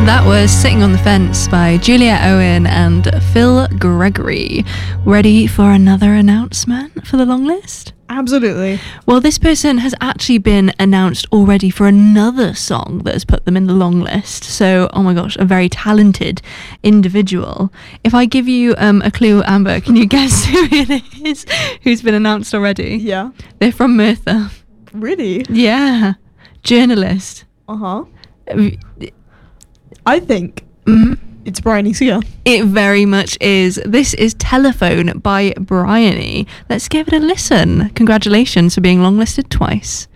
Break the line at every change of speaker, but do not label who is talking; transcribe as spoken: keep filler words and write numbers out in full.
That was Sitting on the Fence by Juliet Owen and Phil Gregory. Ready for another announcement for the long list?
Absolutely.
Well, this person has actually been announced already for another song that has put them in the long list. So, oh my gosh, a very talented individual. If I give you um, a clue, Amber, can you guess who it is who's been announced already?
Yeah.
They're from Merthyr.
Really?
Yeah. Journalist.
Uh-huh.
Uh,
I think
mm-hmm.
it's Bryony Sear.
It very much is. This is Telephone by Bryony. Let's give it a listen. Congratulations for being longlisted twice.